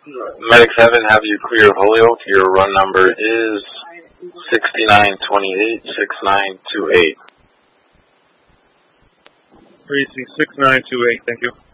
Medic 7, have you clear Holyoke. Your run number is 6928 6928. Precinct 6928, thank you.